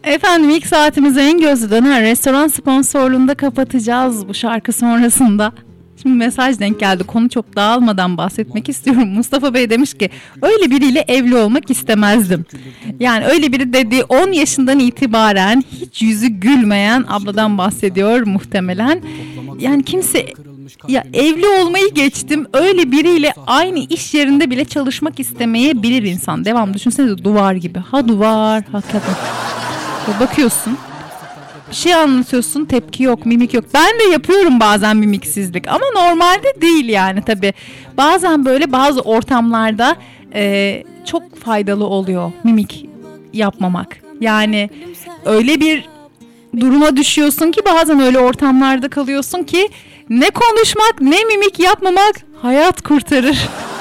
Efendim ilk saatimizi en gözü dönen restoran sponsorluğunda kapatacağız bu şarkı sonrasında. Şimdi mesaj denk geldi. Konu çok dağılmadan bahsetmek istiyorum. Mustafa Bey demiş ki öyle biriyle evli olmak istemezdim. Yani öyle biri dediği 10 yaşından itibaren hiç yüzü gülmeyen abladan bahsediyor muhtemelen. Yani kimse ya evli olmayı geçtim öyle biriyle aynı iş yerinde bile çalışmak istemeyebilir insan. Devam düşünsenize duvar gibi. Ha duvar hakikaten. Bakıyorsun. Bir şey anlatıyorsun tepki yok mimik yok. Ben de yapıyorum bazen mimiksizlik ama normalde değil yani tabii. Bazen böyle bazı ortamlarda çok faydalı oluyor mimik yapmamak. Yani öyle bir duruma düşüyorsun ki bazen öyle ortamlarda kalıyorsun ki ne konuşmak ne mimik yapmamak hayat kurtarır.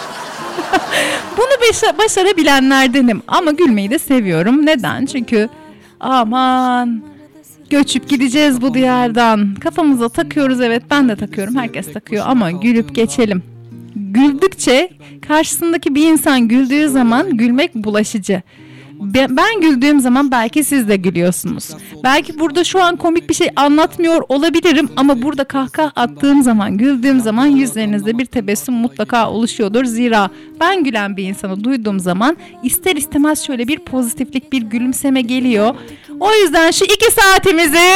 Bunu başarabilenlerdenim ama gülmeyi de seviyorum. Neden? Çünkü aman göçüp gideceğiz bu diyardan. Kafamıza takıyoruz, evet ben de takıyorum, herkes takıyor ama gülüp geçelim. Güldükçe karşısındaki bir insan güldüğü zaman gülmek bulaşıcı. Ben güldüğüm zaman belki siz de gülüyorsunuz. Belki burada şu an komik bir şey anlatmıyor olabilirim ama burada kahkaha attığım zaman, güldüğüm zaman yüzlerinizde bir tebessüm mutlaka oluşuyordur. Zira ben gülen bir insanı duyduğum zaman ister istemez şöyle bir pozitiflik, bir gülümseme geliyor. O yüzden şu 2 saatimizi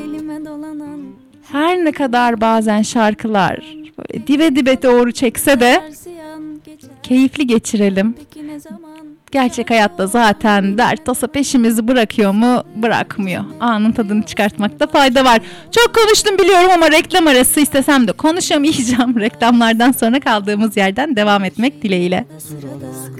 her ne kadar bazen şarkılar böyle dibe dibe doğru çekse de keyifli geçirelim. Gerçek hayatta zaten dert tasa peşimizi bırakıyor mu? Bırakmıyor. Anın tadını çıkartmakta fayda var. Çok konuştum biliyorum ama reklam arası istesem de konuşamayacağım. Reklamlardan sonra kaldığımız yerden devam etmek dileğiyle.